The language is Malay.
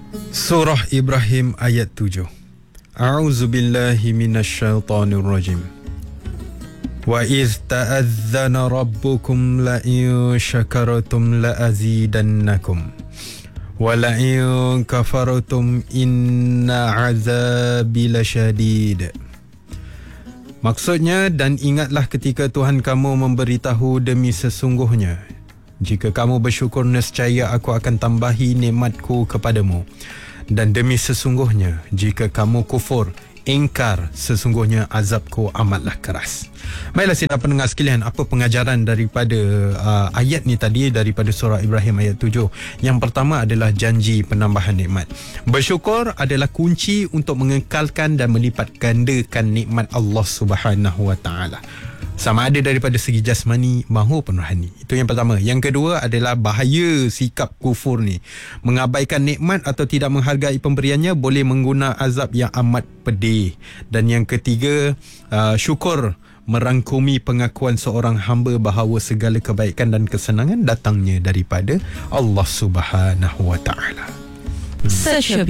Surah Ibrahim ayat 7. A'udzubillahi minasyaitonirrajim. Wa iz ta'adzana rabbukum la in syakartum la azidannakum wa la in kafartum inna azabi lasyadid. Maksudnya, dan ingatlah ketika Tuhan kamu memberitahu demi sesungguhnya, jika kamu bersyukur nescaya aku akan tambahi nikmatku kepadamu, dan demi sesungguhnya jika kamu kufur, ingkar, sesungguhnya azabku amatlah keras. Baiklah sidang pendengar sekalian, apa pengajaran daripada ayat ni tadi, daripada surah Ibrahim ayat 7? Yang pertama adalah janji penambahan nikmat. Bersyukur adalah kunci untuk mengekalkan dan melipat gandakan nikmat Allah Subhanahu Wa Taala, sama ada daripada segi jasmani maupun rohani. Itu yang pertama. Yang kedua adalah bahaya sikap kufur ni. Mengabaikan nikmat atau tidak menghargai pemberiannya boleh mengguna azab yang amat pedih. Dan yang ketiga, syukur merangkumi pengakuan seorang hamba bahawa segala kebaikan dan kesenangan datangnya daripada Allah Subhanahu Wa Taala.